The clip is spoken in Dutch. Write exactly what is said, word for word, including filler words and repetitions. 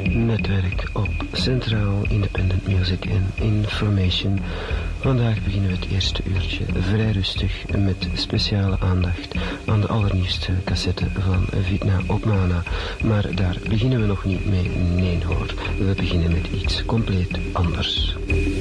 netwerk op Centraal Independent Music and Information. Vandaag beginnen we het eerste uurtje vrij rustig met speciale aandacht aan de allernieuwste cassette van Vidna Opmana. Maar daar beginnen we nog niet mee, nee hoor. We beginnen met iets compleet anders.